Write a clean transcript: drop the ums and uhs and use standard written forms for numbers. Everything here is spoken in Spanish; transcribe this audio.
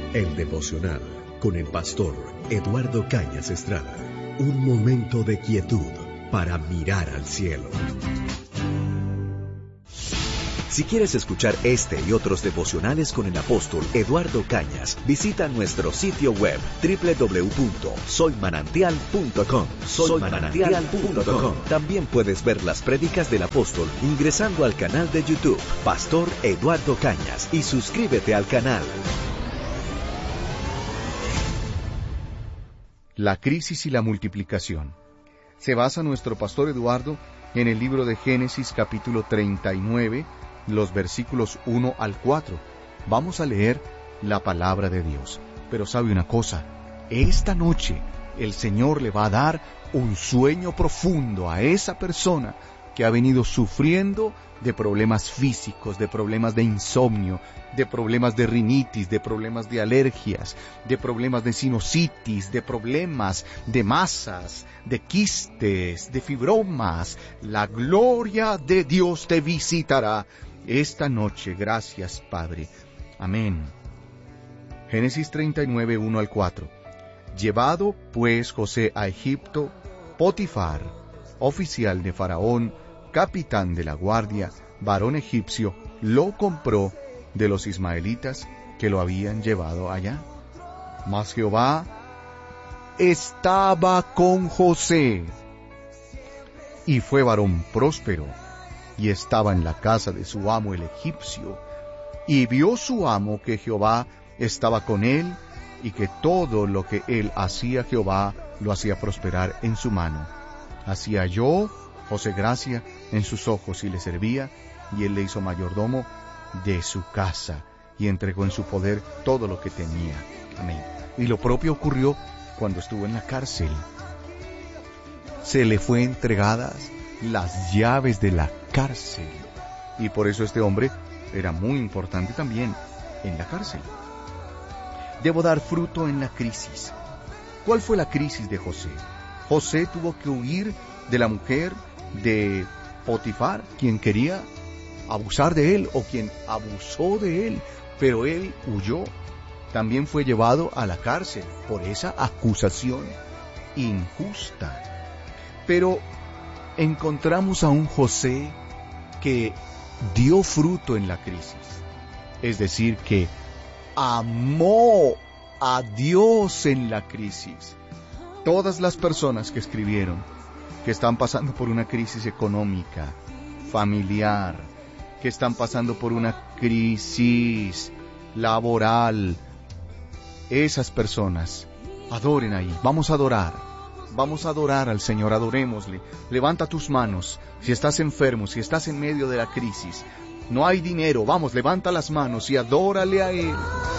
El devocional con el pastor Eduardo Cañas Estrada. Un momento de quietud para mirar al cielo. Si quieres escuchar este y otros devocionales con el apóstol Eduardo Cañas, visita nuestro sitio web www.soymanantial.com. Soymanantial.com. También puedes ver las prédicas del apóstol ingresando al canal de YouTube Pastor Eduardo Cañas y suscríbete al canal. La crisis y la multiplicación. Se basa nuestro pastor Eduardo en el libro de Génesis capítulo 39, los versículos 1 al 4. Vamos a leer la palabra de Dios. Pero sabe una cosa, esta noche el Señor le va a dar un sueño profundo a esa persona que ha venido sufriendo de problemas físicos, de problemas de insomnio, de problemas de rinitis, de problemas de alergias, de problemas de sinusitis, de problemas de masas, de quistes, de fibromas. La gloria de Dios te visitará esta noche. Gracias, Padre. Amén. Génesis 39, 1 al 4. Llevado pues José a Egipto, Potifar, oficial de Faraón, capitán de la guardia, varón egipcio, lo compró de los ismaelitas que lo habían llevado allá. Mas Jehová estaba con José, y fue varón próspero, y estaba en la casa de su amo el egipcio. Y vio su amo que Jehová estaba con él, y que todo lo que él hacía Jehová lo hacía prosperar en su mano. Así halló José gracia en sus ojos y le servía, y él le hizo mayordomo de su casa, y entregó en su poder todo lo que tenía. Amén. Y lo propio ocurrió cuando estuvo en la cárcel. Se le fue entregadas las llaves de la cárcel, y por eso este hombre era muy importante también en la cárcel. Debo dar fruto en la crisis. ¿Cuál fue la crisis de José? José tuvo que huir de la mujer de Potifar, quien quería abusar de él o quien abusó de él, pero él huyó. También fue llevado a la cárcel por esa acusación injusta. Pero encontramos a un José que dio fruto en la crisis, es decir, que amó a Dios en la crisis. Todas las personas que escribieron que están pasando por una crisis económica, familiar, que están pasando por una crisis laboral, esas personas, adoren ahí. Vamos a adorar al Señor, adorémosle. Levanta tus manos, si estás enfermo, si estás en medio de la crisis, no hay dinero, vamos, levanta las manos y adórale a Él.